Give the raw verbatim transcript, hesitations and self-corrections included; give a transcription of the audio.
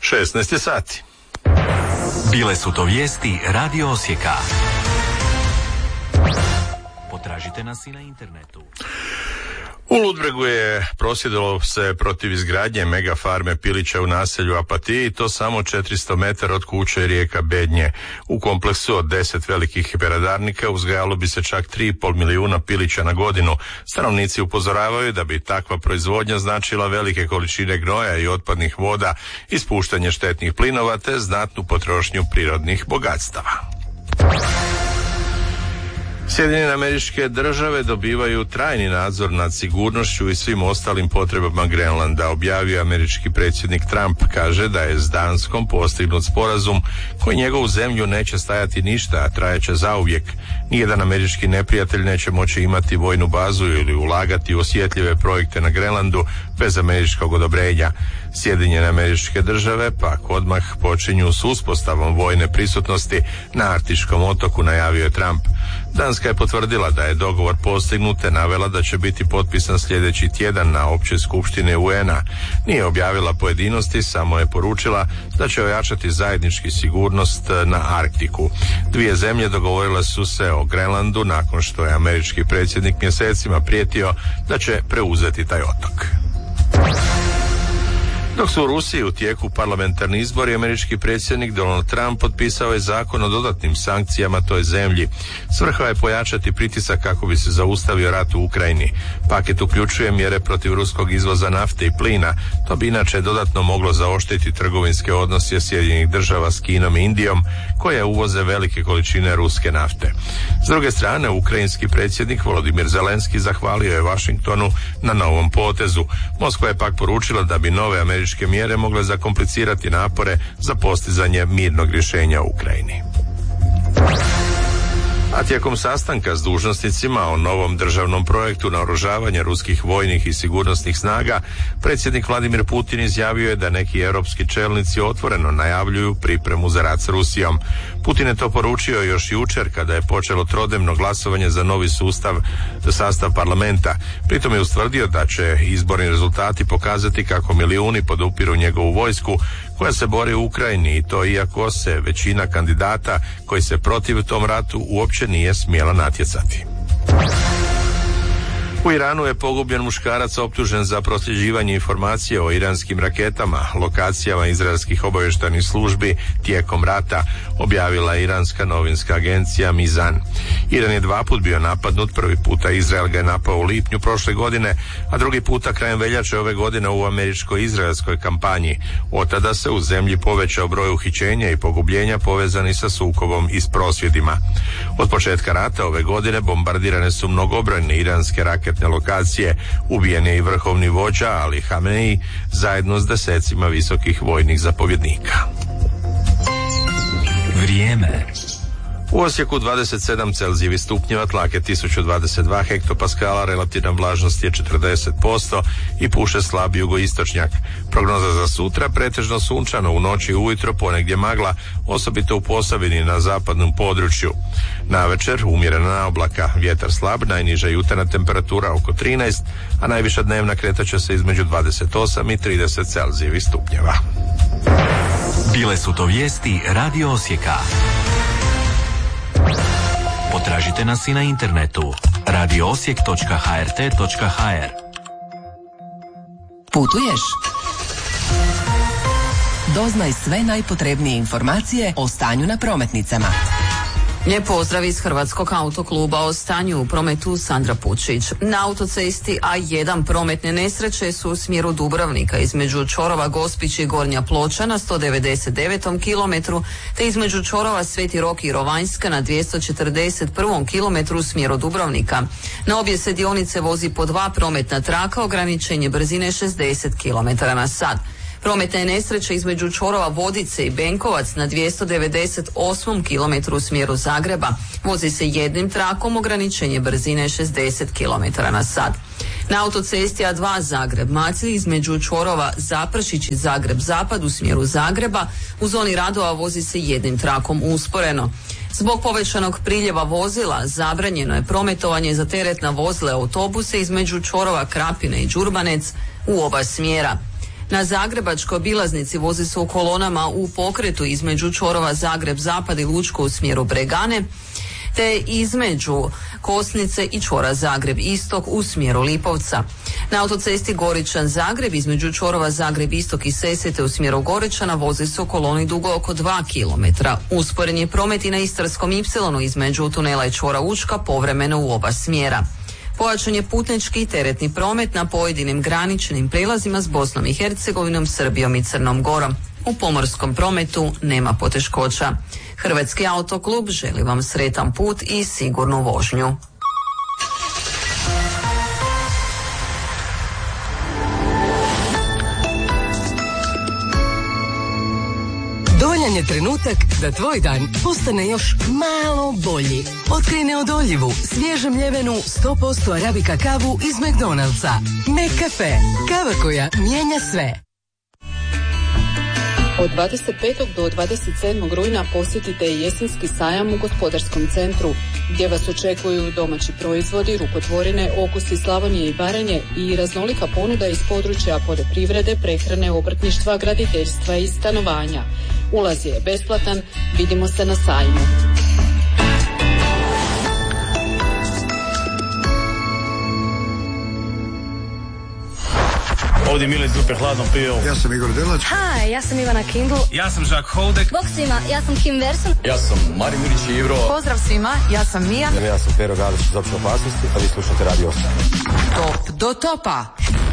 šesnaest je sati. Bile su to vijesti Radio Osijeka. Potražite nas i na internetu. U Ludbregu je prosvjedovalo se protiv izgradnje mega farme pilića u naselju Apatiji, to samo četiristo metara od kuće rijeka Bednje. U kompleksu od deset velikih peradarnika uzgajalo bi se čak tri i pol milijuna pilića na godinu. Stanovnici upozoravaju da bi takva proizvodnja značila velike količine gnoja i otpadnih voda, ispuštanje štetnih plinova te znatnu potrošnju prirodnih bogatstava. Sjedinjene Američke Države dobivaju trajni nadzor nad sigurnošću i svim ostalim potrebama Grenlanda, objavio američki predsjednik Trump. Kaže da je s Danskom postignut sporazum koji njegovu zemlju neće stajati ništa, a trajeće zauvijek. Nijedan američki neprijatelj neće moći imati vojnu bazu ili ulagati u osjetljive projekte na Grenlandu bez američkog odobrenja. Sjedinjene Američke Države pak odmah počinju s uspostavom vojne prisutnosti na Arktičkom otoku, najavio je Trump. Danska je potvrdila da je dogovor postignut te navela da će biti potpisan sljedeći tjedan na općoj skupštini U N-a. Nije objavila pojedinosti, samo je poručila da će ojačati zajednički sigurnost na Arktiku. Dvije zemlje dogovorile su se o Grenlandu nakon što je američki predsjednik mjesecima prijetio da će preuzeti taj otok. Dok su u Rusiji u tijeku parlamentarni izbori, američki predsjednik Donald Trump potpisao je zakon o dodatnim sankcijama toj zemlji. Svrha je pojačati pritisak kako bi se zaustavio rat u Ukrajini. Paket uključuje mjere protiv ruskog izvoza nafte i plina. To bi inače dodatno moglo zaoštriti trgovinske odnose Sjedinjenih Država s Kinom i Indijom, koje uvoze velike količine ruske nafte. S druge strane, ukrajinski predsjednik Volodimir Zelenski zahvalio je Washingtonu na novom potezu. Moskva je pak poručila da bi nove američke mjere mogle zakomplicirati napore za postizanje mirnog rješenja u Ukrajini. A tijekom sastanka s dužnosnicima o novom državnom projektu naoružavanja ruskih vojnih i sigurnosnih snaga, predsjednik Vladimir Putin izjavio je da neki europski čelnici otvoreno najavljuju pripremu za rat s Rusijom. Putin je to poručio još jučer kada je počelo trodnevno glasovanje za novi sustav, sastav parlamenta. Pritom je ustvrdio da će izborni rezultati pokazati kako milijuni podupiru njegovu vojsku koja se bori u Ukrajini, i to iako se većina kandidata koji se protiv tom ratu uopće nije smjela natjecati. U Iranu je pogubljen muškarac optužen za prosljeđivanje informacije o iranskim raketama, lokacijama izraelskih obavještajnih službi tijekom rata, objavila je iranska novinska agencija Mizan. Iran je dva put bio napadnut, prvi puta Izrael ga je napao u lipnju prošle godine, a drugi puta krajem veljače ove godine u američko-izraelskoj kampanji. Od tada se u zemlji povećao broj uhićenja i pogubljenja povezani sa sukobom i s prosvjedima. Od početka rata ove godine bombardirane su mnogobrojne iranske raketne lokacije, ubijen je i vrhovni vođa Ali Hamenei zajedno s desecima visokih vojnih zapovjednika. Vrijeme. U Osijeku dvadeset sedam Celzijevih stupnjeva, tlak je tisuću dvadeset dva hektopaskala, relativna vlažnost je četrdeset posto i puše slab jugoistočnjak. Prognoza za sutra: pretežno sunčano, u noći i ujutro ponegdje magla, osobito u Posavini na zapadnom području. Navečer umjerena oblaka, vjetar slab, najniža jutarnja temperatura oko trinaest, a najviša dnevna kretaće se između dvadeset osam i trideset Celzijevih stupnjeva. Bile su to vijesti Radio Osijeka. Potražite nas i na internetu radio osijek točka h r t točka h r. Putuješ? Doznaj sve najpotrebnije informacije o stanju na prometnicama. Lijep pozdrav iz Hrvatskog autokluba. O stanju u prometu Sandra Pučić. Na autocesti A jedan prometne nesreće su u smjeru Dubrovnika između čvorova Gospić i Gornja Ploča na sto devedeset devetom kilometru, te između čvorova Sveti Rok i Rovanjska na dvjesto četrdeset prvom kilometru u smjeru Dubrovnika. Na obje se dionice vozi po dva prometna traka, ograničenje brzine šezdeset kilometara na sat. Prometne nesreće između čvorova Vodice i Benkovac na dvjesto devedeset osmom kilometru u smjeru Zagreba. Vozi se jednim trakom, ograničenje brzine šezdeset kilometara na sat. Na autocesti A dva Zagreb-Macelj između čvorova Zapršić i Zagreb-Zapad u smjeru Zagreba u zoni radova vozi se jednim trakom usporeno. Zbog povećanog priljeva vozila zabranjeno je prometovanje za teretna vozila i autobuse između čvorova Krapine i Đurbanec u oba smjera. Na zagrebačkoj obilaznici vozi se u kolonama u pokretu između čvorova Zagreb-Zapad i Lučko u smjeru Bregane, te između Kosnice i čvora Zagreb-Istok u smjeru Lipovca. Na autocesti Goričan-Zagreb između čvorova Zagreb-Istok i Sesvete u smjeru Goričana vozi se u koloni dugo oko dva kilometra. Usporen je promet i na Istarskom ipsilonu između tunela i čvora Učka povremeno u oba smjera. Pojačan je putnički i teretni promet na pojedinim graničnim prijelazima s Bosnom i Hercegovinom, Srbijom i Crnom Gorom. U pomorskom prometu nema poteškoća. Hrvatski autoklub želi vam sretan put i sigurnu vožnju. Dovoljan je trenutak da tvoj dan postane još malo bolji. Otkrij neodoljivu, svježe mljevenu sto posto arabika kavu iz McDonald'sa. McCafe. Kava koja mijenja sve. Od dvadeset petog do dvadeset sedmog rujna posjetite jesenski sajam u Gospodarskom centru, gdje vas očekuju domaći proizvodi, rukotvorine, okusi Slavonije i Baranje i raznolika ponuda iz područja poljoprivrede, prehrane, obrtništva, graditeljstva i stanovanja. Ulaz je besplatan, vidimo se na sajmu. Ovdje Mile iz grupe Hladno pivo. Ja sam Igor Delač. Hi, ja sam Ivana Kindl. Ja sam Žak Houdek. Bok svima, ja sam Kim Verson. Ja sam Marin Jurić Ivro. Pozdrav svima, ja sam Mija. Ja sam Pero Galić iz Opće opasnosti, a vi slušate Radio osam. Top do topa.